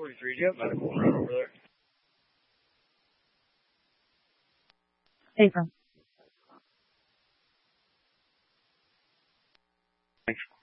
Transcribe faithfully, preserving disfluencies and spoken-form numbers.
forty-three. Do you have medical run over there? April. Thanks.